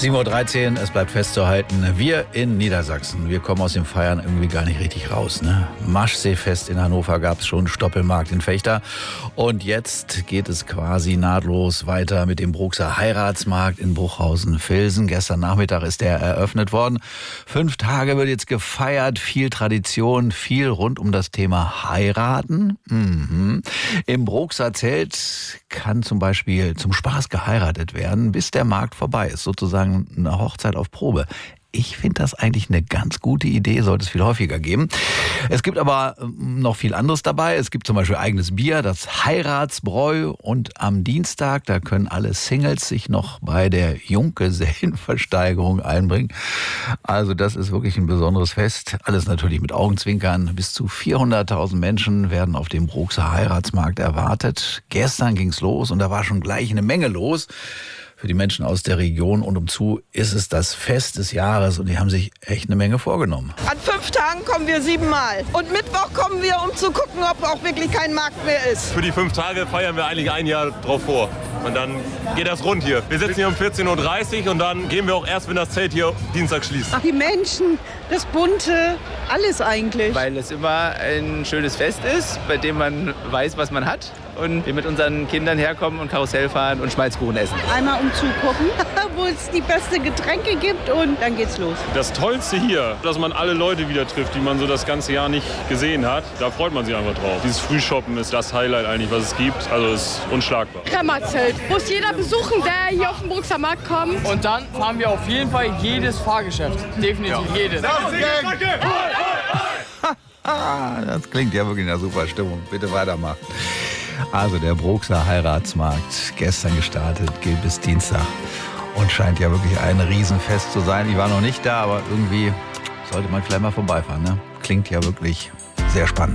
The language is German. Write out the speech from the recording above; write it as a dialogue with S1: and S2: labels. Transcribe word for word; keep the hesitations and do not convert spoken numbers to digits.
S1: sieben Uhr dreizehn, es bleibt festzuhalten, wir in Niedersachsen, wir kommen aus dem Feiern irgendwie gar nicht richtig raus. Ne? Maschseefest in Hannover gab es schon, Stoppelmarkt in Vechta und jetzt geht es quasi nahtlos weiter mit dem Bruxer Heiratsmarkt in Bruchhausen-Vilsen. Gestern Nachmittag ist der eröffnet worden. Fünf Tage wird jetzt gefeiert, viel Tradition, viel rund um das Thema Heiraten. Mhm. Im Bruxer Zelt kann zum Beispiel zum Spaß geheiratet werden, bis der Markt vorbei ist, sozusagen eine Hochzeit auf Probe. Ich finde das eigentlich eine ganz gute Idee, sollte es viel häufiger geben. Es gibt aber noch viel anderes dabei. Es gibt zum Beispiel eigenes Bier, das Heiratsbräu. Und am Dienstag, da können alle Singles sich noch bei der Junggesellenversteigerung einbringen. Also das ist wirklich ein besonderes Fest. Alles natürlich mit Augenzwinkern. Bis zu vierhunderttausend Menschen werden auf dem Bruxer Heiratsmarkt erwartet. Gestern ging's los und da war schon gleich eine Menge los. Für die Menschen aus der Region und umzu ist es das Fest des Jahres und die haben sich echt eine Menge vorgenommen.
S2: An fünf Tagen kommen wir siebenmal und Mittwoch kommen wir, um zu gucken, ob auch wirklich kein Markt mehr ist.
S3: Für die fünf Tage feiern wir eigentlich ein Jahr drauf vor und dann geht das rund hier. Wir sitzen hier um vierzehn Uhr dreißig und dann gehen wir auch erst, wenn das Zelt hier Dienstag schließt.
S2: Die Menschen, das Bunte, alles eigentlich.
S4: Weil es immer ein schönes Fest ist, bei dem man weiß, was man hat. Und wir mit unseren Kindern herkommen und Karussell fahren und Schmalzkuchen essen.
S2: Einmal umzugucken, wo es die besten Getränke gibt und dann geht's los.
S3: Das Tollste hier, dass man alle Leute wieder trifft, die man so das ganze Jahr nicht gesehen hat. Da freut man sich einfach drauf. Dieses Frühshoppen ist das Highlight eigentlich, was es gibt. Also es ist unschlagbar.
S5: Kremmerzelt. Muss jeder besuchen, der hier auf den Bruxer Markt kommt.
S6: Und dann fahren wir auf jeden Fall jedes Fahrgeschäft. Definitiv ja. jedes.
S1: Das klingt ja wirklich eine super Stimmung. Bitte weitermachen. Also der Bruxer Heiratsmarkt, gestern gestartet, geht bis Dienstag und scheint ja wirklich ein Riesenfest zu sein. Ich war noch nicht da, aber irgendwie sollte man vielleicht mal vorbeifahren. Ne? Klingt ja wirklich sehr spannend.